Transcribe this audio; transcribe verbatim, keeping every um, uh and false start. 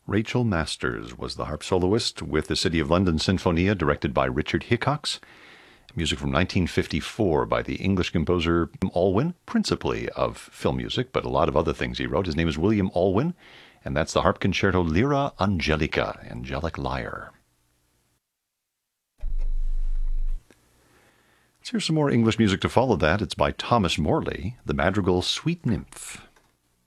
Rachel Masters was the harp soloist with the City of London Sinfonia, directed by Richard Hickox. Music from nineteen fifty-four by the English composer Alwyn, principally of film music, but a lot of other things he wrote. His name is William Alwyn, and that's the harp concerto Lyra Angelica, Angelic Lyre. Let's hear some more English music to follow that. It's by Thomas Morley, the madrigal Sweet Nymph.